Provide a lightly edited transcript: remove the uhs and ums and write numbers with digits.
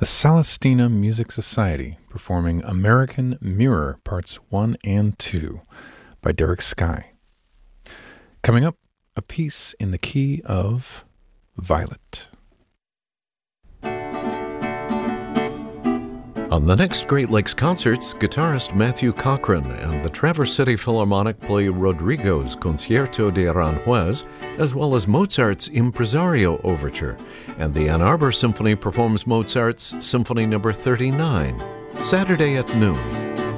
the Celestina Music Society performing American Mirror Parts 1 and 2 by Derek Sky. Coming up, a piece in the key of Violet. On the next Great Lakes Concerts, guitarist Matthew Cochran and the Traverse City Philharmonic play Rodrigo's Concierto de Aranjuez, as well as Mozart's Impresario Overture, and the Ann Arbor Symphony performs Mozart's Symphony No. 39, Saturday at noon.